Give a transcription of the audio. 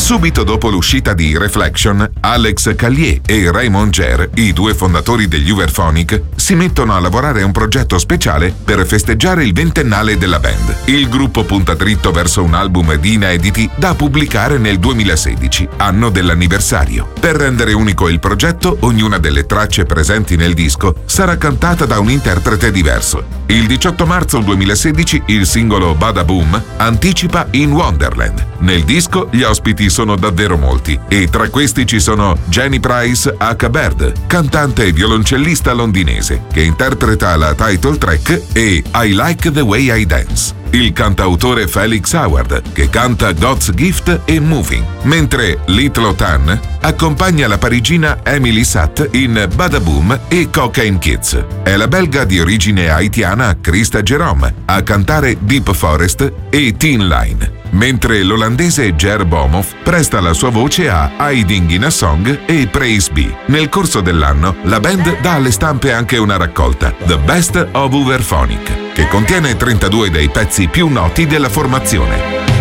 Subito dopo l'uscita di Reflection, Alex Callier e Raymond Jer, i due fondatori degli Uberphonic, si mettono a lavorare a un progetto speciale per festeggiare il ventennale della band. Il gruppo punta dritto verso un album di inediti da pubblicare nel 2016, anno dell'anniversario. Per rendere unico il progetto, ognuna delle tracce presenti nel disco sarà cantata da un interprete diverso. Il 18 marzo 2016 il singolo Bada Boom anticipa In Wonderland. Nel disco gli ospiti sono davvero molti e tra questi ci sono Jenny Price aka Bird, cantante e violoncellista londinese, che interpreta la title track, e I Like the Way I Dance, il cantautore Felix Howard, che canta God's Gift e Moving, mentre Little Tan accompagna la parigina Emily Satt in Bada Boom e Cocaine Kids. È la belga di origine haitiana Krista Jerome a cantare Deep Forest e Teen Line, mentre l'olandese Jer Bomoff presta la sua voce a Hiding in a Song e Praise Be. Nel corso dell'anno la band dà alle stampe anche una raccolta, The Best of Uberphonic, che contiene 32 dei pezzi più noti della formazione.